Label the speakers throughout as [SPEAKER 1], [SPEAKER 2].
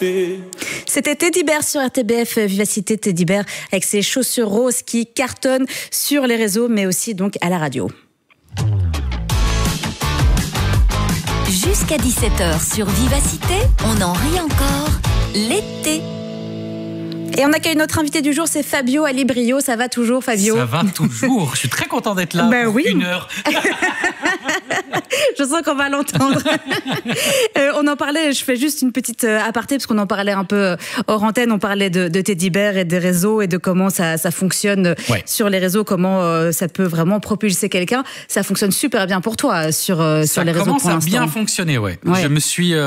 [SPEAKER 1] Vivacité.
[SPEAKER 2] C'était Teddy Bear sur RTBF Vivacité. Teddy Bear avec ses chaussures roses qui cartonnent sur les réseaux, mais aussi donc à la radio.
[SPEAKER 3] Jusqu'à 17h sur Vivacité, on en rit encore l'été.
[SPEAKER 2] Et on accueille notre invité du jour, c'est Fabio Alibrio. Ça va toujours, Fabio?
[SPEAKER 4] Ça va toujours. Je suis très content d'être là pour
[SPEAKER 2] oui.
[SPEAKER 4] 1 heure.
[SPEAKER 2] Je sens qu'on va l'entendre. On en parlait, je fais juste une petite aparté, parce qu'on en parlait un peu hors antenne. On parlait de Teddy Bear et des réseaux et de comment ça fonctionne sur les réseaux, comment ça peut vraiment propulser quelqu'un. Ça fonctionne super bien pour toi sur les réseaux pour l'instant. Ça commence à
[SPEAKER 4] bien fonctionner, ouais. Je me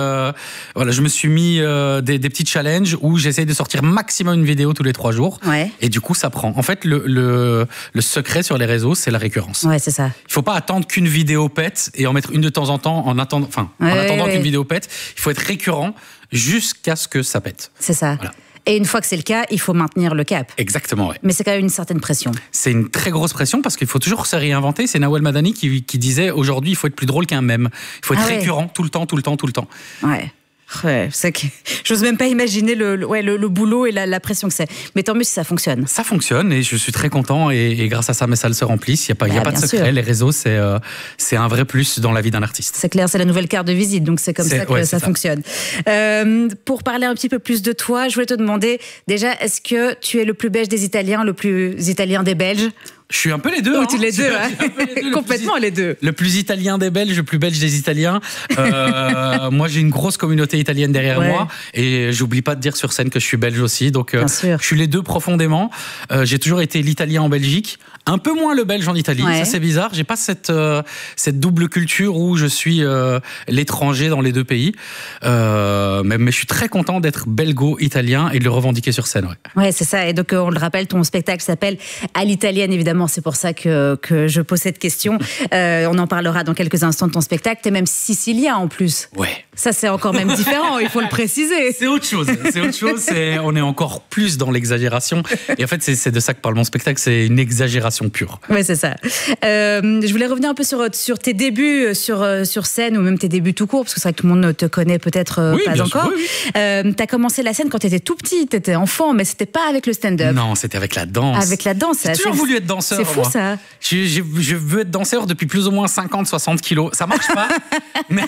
[SPEAKER 4] suis mis des petits challenges où j'essaye de sortir maximum une vidéo tous les 3 jours.
[SPEAKER 2] Ouais.
[SPEAKER 4] Et du coup, ça prend. En fait, le secret sur les réseaux, c'est la récurrence.
[SPEAKER 2] Ouais, c'est ça.
[SPEAKER 4] Il faut pas attendre qu'une vidéo pète et en mettre une de temps en temps en attendant qu'une vidéo pète. Il faut être récurrent jusqu'à ce que ça pète.
[SPEAKER 2] C'est ça.
[SPEAKER 4] Voilà.
[SPEAKER 2] Et une fois que c'est le cas, il faut maintenir le cap.
[SPEAKER 4] Exactement, ouais.
[SPEAKER 2] Mais c'est quand même une certaine pression.
[SPEAKER 4] C'est une très grosse pression parce qu'il faut toujours se réinventer. C'est Nawel Madani qui disait aujourd'hui, il faut être plus drôle qu'un mème. Il faut être récurrent tout le temps.
[SPEAKER 2] Ouais. Ouais, c'est que j'ose même pas imaginer le boulot et la pression que c'est. Mais tant mieux si ça fonctionne.
[SPEAKER 4] Ça fonctionne et je suis très content et grâce à ça mes salles se remplissent. Il y a pas de secret. Sûr. Les réseaux c'est un vrai plus dans la vie d'un artiste.
[SPEAKER 2] C'est clair, c'est la nouvelle carte de visite, donc c'est comme ça que ça fonctionne. Pour parler un petit peu plus de toi, je voulais te demander déjà, est-ce que tu es le plus belge des Italiens, le plus italien des Belges?
[SPEAKER 4] Je suis un peu les deux.
[SPEAKER 2] Oh, les deux, hein. Complètement les deux.
[SPEAKER 4] Le plus italien des Belges, le plus belge des Italiens. Moi, j'ai une grosse communauté italienne derrière moi et j'oublie pas de dire sur scène que je suis belge aussi. Donc, je suis les deux profondément. J'ai toujours été l'italien en Belgique, un peu moins le belge en Italie. Ça, c'est bizarre. J'ai pas cette double culture où je suis l'étranger dans les deux pays. Mais je suis très content d'être belgo-italien et de le revendiquer sur scène.
[SPEAKER 2] Ouais, c'est ça. Et donc, on le rappelle, ton spectacle s'appelle À l'italienne, évidemment. C'est pour ça que je pose cette question. On en parlera dans quelques instants de ton spectacle. T'es même sicilien en plus.
[SPEAKER 4] Ouais.
[SPEAKER 2] Ça, c'est encore même différent, il faut le préciser.
[SPEAKER 4] C'est autre chose. On est encore plus dans l'exagération. Et en fait, c'est de ça que parle mon spectacle. C'est une exagération pure.
[SPEAKER 2] Oui, c'est ça. Je voulais revenir un peu sur tes débuts sur scène ou même tes débuts tout court, parce que c'est vrai que tout le monde ne te connaît peut-être pas encore. T'as commencé la scène quand t'étais tout petit, t'étais enfant, mais c'était pas avec le stand-up.
[SPEAKER 4] Non, c'était avec la danse.
[SPEAKER 2] Avec la danse.
[SPEAKER 4] J'ai toujours voulu être danseur.
[SPEAKER 2] C'est fou, ça.
[SPEAKER 4] Je veux être danseur depuis plus ou moins 50-60 kilos. Ça marche pas, mais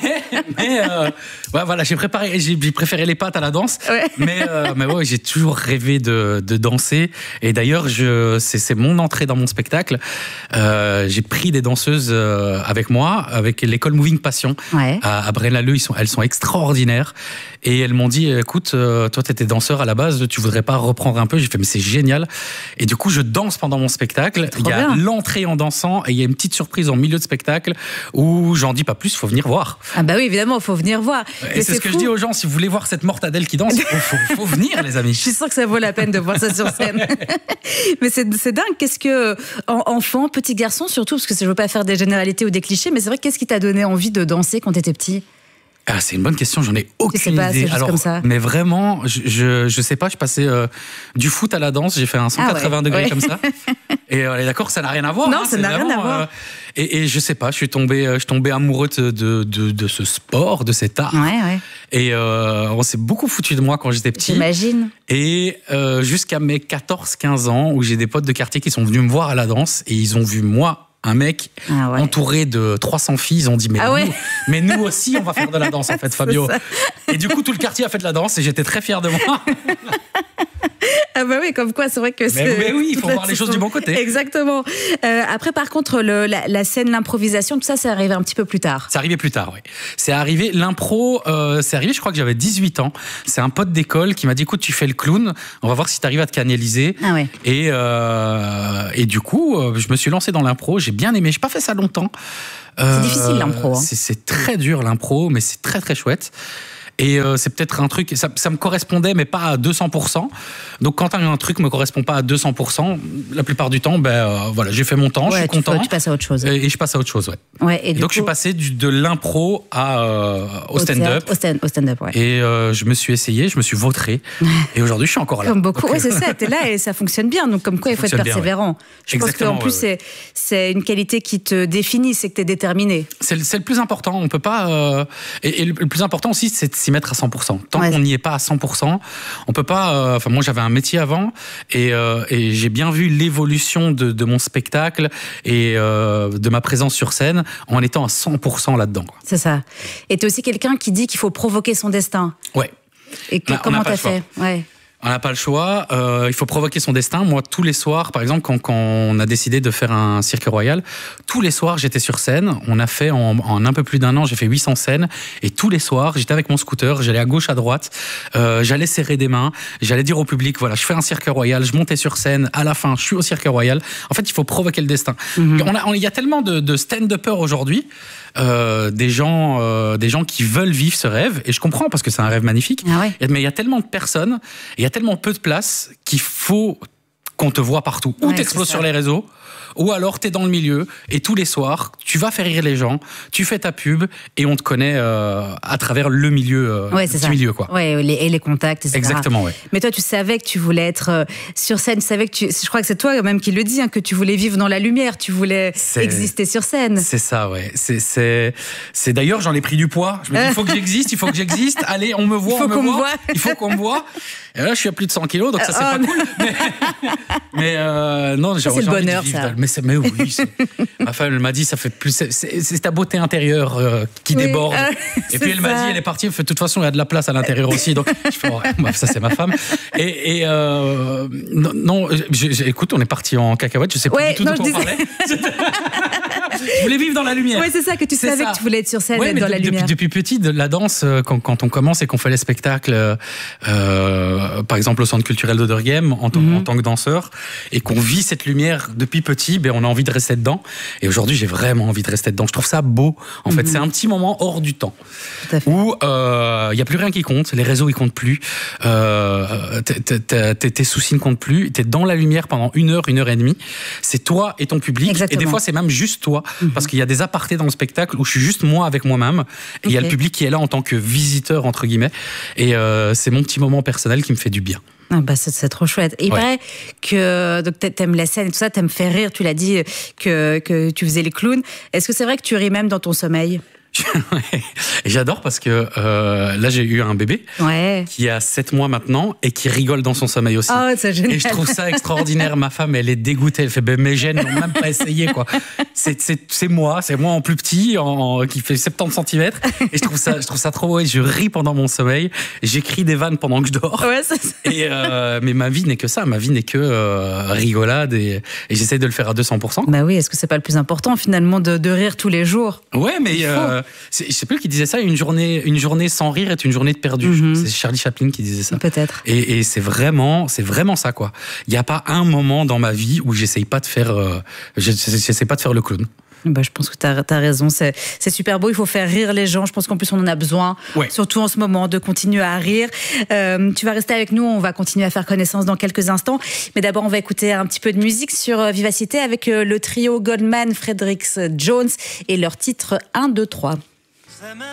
[SPEAKER 4] voilà, j'ai préféré les pattes à la danse. Ouais. Mais j'ai toujours rêvé de danser. Et d'ailleurs, c'est mon entrée dans mon spectacle. J'ai pris des danseuses avec moi, avec l'école Moving Passion à Braine-l'Alleud. Elles sont extraordinaires. Et elles m'ont dit, écoute, toi, t'étais danseur à la base, tu voudrais pas reprendre un peu? J'ai fait, mais c'est génial. Et du coup, je danse pendant mon spectacle. Il y a l'entrée en dansant et il y a une petite surprise en milieu de spectacle où j'en dis pas plus, faut venir voir.
[SPEAKER 2] Ah bah oui, évidemment, il faut venir voir.
[SPEAKER 4] Et c'est ce que je dis aux gens, si vous voulez voir cette mortadelle qui danse, faut venir, les amis.
[SPEAKER 2] Je suis sûre que ça vaut la peine de voir ça sur scène. Mais c'est dingue. Qu'est-ce que, enfant, petit garçon surtout, parce que je veux pas faire des généralités ou des clichés, mais c'est vrai, qu'est-ce qui t'a donné envie de danser quand t'étais petit?
[SPEAKER 4] Ah, c'est une bonne question, j'en ai aucune idée.
[SPEAKER 2] Alors, comme ça.
[SPEAKER 4] Mais vraiment, je sais pas, je passais du foot à la danse, j'ai fait un 180 degrés comme ça. Et d'accord, ça n'a rien à voir.
[SPEAKER 2] Non, ça n'a rien à voir.
[SPEAKER 4] Et je sais pas, je suis tombé amoureux de ce sport, de cet art.
[SPEAKER 2] Ouais.
[SPEAKER 4] Et on s'est beaucoup foutu de moi quand j'étais petit.
[SPEAKER 2] J'imagine.
[SPEAKER 4] Et jusqu'à mes 14-15 ans, où j'ai des potes de quartier qui sont venus me voir à la danse et ils ont vu moi, un mec entouré de 300 filles, ils ont dit mais nous aussi on va faire de la danse en fait, Fabio. Et du coup tout le quartier a fait de la danse et j'étais très fier de moi.
[SPEAKER 2] Ah bah oui, comme quoi c'est vrai que c'est...
[SPEAKER 4] Mais oui, il faut voir les choses du bon côté.
[SPEAKER 2] Exactement. Après par contre, la scène, l'improvisation, tout ça, c'est arrivé un petit peu plus tard.
[SPEAKER 4] C'est arrivé plus tard, oui. C'est arrivé, l'impro, je crois que j'avais 18 ans. C'est un pote d'école qui m'a dit, écoute, tu fais le clown, on va voir si tu arrives à te canaliser.
[SPEAKER 2] Ah ouais.
[SPEAKER 4] Et du coup, je me suis lancé dans l'impro, j'ai bien aimé, j'ai pas fait ça longtemps.
[SPEAKER 2] C'est difficile l'impro. Hein.
[SPEAKER 4] C'est très dur l'impro, mais c'est très très chouette. Et c'est peut-être un truc, ça me correspondait, mais pas à 200%. Donc quand un truc me correspond pas à 200%, la plupart du temps, voilà, j'ai fait mon temps, je suis content.
[SPEAKER 2] Tu passes à autre chose.
[SPEAKER 4] Et je passe à autre chose,
[SPEAKER 2] et
[SPEAKER 4] donc je suis passé de l'impro au stand-up.
[SPEAKER 2] Au stand-up, ouais.
[SPEAKER 4] Et je me suis essayé, je me suis vautré. Et aujourd'hui, je suis encore là.
[SPEAKER 2] Comme beaucoup, c'est ça, t'es là et ça fonctionne bien. Donc comme quoi, il faut être persévérant. Je pense qu'en plus, c'est une qualité qui te définit, c'est que t'es déterminé.
[SPEAKER 4] C'est le plus important. On peut pas. Et le plus important aussi, c'est de s'y mettre à 100%. Tant qu'on n'y est pas à 100%, on peut pas... Enfin, moi, j'avais un métier avant et j'ai bien vu l'évolution de mon spectacle et de ma présence sur scène en étant à 100% là-dedans.
[SPEAKER 2] C'est ça. Et tu es aussi quelqu'un qui dit qu'il faut provoquer son destin.
[SPEAKER 4] Ouais.
[SPEAKER 2] Et comment t'as fait? Ouais.
[SPEAKER 4] On n'a pas le choix, il faut provoquer son destin. Moi, tous les soirs, par exemple, quand on a décidé de faire un cirque royal, tous les soirs, j'étais sur scène. On a fait, en un peu plus d'1 an, j'ai fait 800 scènes. Et tous les soirs, j'étais avec mon scooter, j'allais à gauche, à droite, j'allais serrer des mains, j'allais dire au public, voilà, je fais un cirque royal, je montais sur scène, à la fin, je suis au cirque royal. En fait, il faut provoquer le destin. Il y a tellement de stand-uppers aujourd'hui, des gens qui veulent vivre ce rêve, et je comprends parce que c'est un rêve magnifique.
[SPEAKER 2] Ah ouais.
[SPEAKER 4] Mais il y a tellement de personnes, il y a tellement peu de place qu'il faut qu'on te voit partout. Ou t'exploses sur les réseaux, ou alors t'es dans le milieu et tous les soirs tu vas faire rire les gens, tu fais ta pub et on te connaît à travers le milieu, milieu quoi.
[SPEAKER 2] Ouais, et les contacts, etc.
[SPEAKER 4] Exactement, ouais.
[SPEAKER 2] Mais toi, tu savais que tu voulais être sur scène, tu savais que je crois que c'est toi même qui le dis, que tu voulais vivre dans la lumière, tu voulais exister sur scène.
[SPEAKER 4] C'est ça, ouais. C'est d'ailleurs, j'en ai pris du poids. Je me dis, il faut que j'existe. Allez, on me voit, il faut qu'on me voit. Et là, je suis à plus de 100 kilos, donc ça, c'est pas cool. Mais non,
[SPEAKER 2] c'est le bonheur, ça.
[SPEAKER 4] Mais oui, ma femme, elle m'a dit, ça fait plus. C'est ta beauté intérieure qui déborde. Et puis elle m'a dit, elle est partie. De toute façon, il y a de la place à l'intérieur aussi. Donc, je fais, ouais, ça, c'est ma femme. Et non, écoute, on est parti en cacahuète. Je sais plus du tout de quoi on parlait. Je voulais vivre dans la lumière.
[SPEAKER 2] Oui, c'est ça, que tu savais que tu voulais être sur scène, être dans la lumière.
[SPEAKER 4] Depuis petit, de la danse, quand on commence et qu'on fait les spectacles, par exemple au Centre culturel d'Oderghem, en tant que danseur, et qu'on vit cette lumière depuis petit, on a envie de rester dedans. Et aujourd'hui, j'ai vraiment envie de rester dedans. Je trouve ça beau. En fait, c'est un petit moment hors du temps. Où il n'y a plus rien qui compte. Les réseaux, ils comptent plus. Tes soucis ne comptent plus. T'es dans la lumière pendant 1 heure, 1 heure et demie. C'est toi et ton public.
[SPEAKER 2] Exactement.
[SPEAKER 4] Et des fois, c'est même juste toi. Parce qu'il y a des apartés dans le spectacle où je suis juste moi avec moi-même. Et il y a le public qui est là en tant que visiteur, entre guillemets. Et c'est mon petit moment personnel qui me fait du bien.
[SPEAKER 2] Ah bah c'est trop chouette. Et il paraît que t'aimes la scène et tout ça, t'aimes faire rire. Tu l'as dit que tu faisais les clowns. Est-ce que c'est vrai que tu ris même dans ton sommeil?
[SPEAKER 4] Et j'adore parce que là j'ai eu un bébé qui a 7 mois maintenant et qui rigole dans son sommeil aussi.
[SPEAKER 2] Oh, c'est génial.
[SPEAKER 4] Et je trouve ça extraordinaire. Ma femme, elle est dégoûtée. Elle fait mes gènes n'ont même pas essayé quoi. C'est moi en plus petit, qui fait 70 cm. Et je trouve ça trop beau. Et je ris pendant mon sommeil. J'écris des vannes pendant que je dors.
[SPEAKER 2] Ouais, c'est ça.
[SPEAKER 4] Mais ma vie n'est que ça. Ma vie n'est que rigolade et j'essaie de le faire à 200%.
[SPEAKER 2] Bah oui. Est-ce que c'est pas le plus important finalement de rire tous les jours? Ouais,
[SPEAKER 4] mais je sais plus qui disait ça. Une journée sans rire est une journée de perdu. C'est Charlie Chaplin qui disait ça.
[SPEAKER 2] Peut-être.
[SPEAKER 4] Et c'est vraiment ça quoi. Il y a pas un moment dans ma vie où j'essaie pas de faire le clown.
[SPEAKER 2] Bah, je pense que t'as raison, c'est super beau, il faut faire rire les gens, je pense qu'en plus on en a besoin, surtout en ce moment, de continuer à rire. Tu vas rester avec nous, on va continuer à faire connaissance dans quelques instants, mais d'abord on va écouter un petit peu de musique sur Vivacité avec le trio Goldman, Fredericks Jones et leur titre 1, 2, 3.